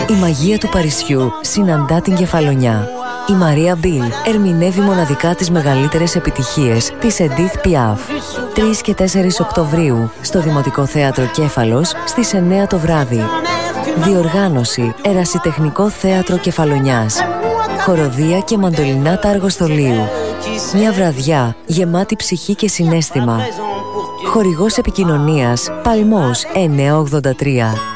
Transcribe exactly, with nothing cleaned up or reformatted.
Η μαγεία του Παρισιού συναντά την Κεφαλονιά. Η Μαρία Μπιλ ερμηνεύει μοναδικά τις μεγαλύτερες επιτυχίες της Edith Piaf. τρεις και τέσσερις Οκτωβρίου στο Δημοτικό Θέατρο Κέφαλος στις εννέα το βράδυ. Διοργάνωση Ερασιτεχνικό Θέατρο Κεφαλονιάς. Χοροδία και μαντολινάτα αργοστολίου. Μια βραδιά γεμάτη ψυχή και συναίσθημα. Χορηγός επικοινωνίας Παλμός εννιακόσια ογδόντα τρία.